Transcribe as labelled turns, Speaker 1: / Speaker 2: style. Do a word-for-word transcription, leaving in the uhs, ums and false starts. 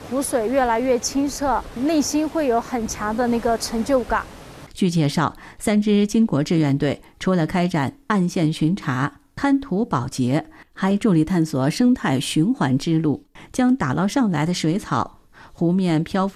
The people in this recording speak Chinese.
Speaker 1: 湖水越来越清澈，内心会有很强的那个成就感。
Speaker 2: 据介绍，三支金国志愿队除了开展岸线巡查、勘图保洁，还助力探索生态循环之路，将打捞上来的水草、湖面漂浮